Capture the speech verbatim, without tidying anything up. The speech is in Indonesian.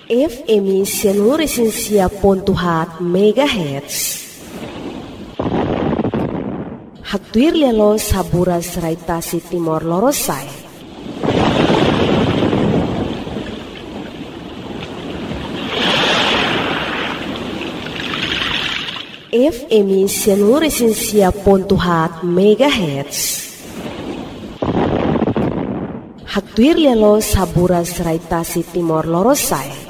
F M Seluruh Pontuhat Megahertz. Haktuir lelo saburas raitasi Timor Lorosai. F M Seluruh Pontuhat Megahertz. Haktuir lelo saburas raitasi Timor Lorosai.